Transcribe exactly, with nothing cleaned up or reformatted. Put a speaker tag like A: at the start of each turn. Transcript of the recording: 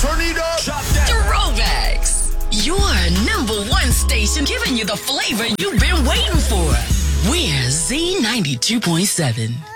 A: Turn it up.
B: Throwbacks. Your number one station giving you the flavor you've been waiting for. We're Z ninety-two point seven.